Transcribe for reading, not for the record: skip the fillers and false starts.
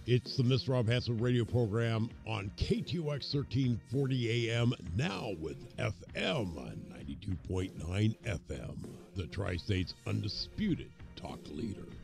It's the Mr. Rob Hansen radio program on KTOX 1340 AM, now with FM on 92.9 FM, the Tri-State's undisputed talk leader.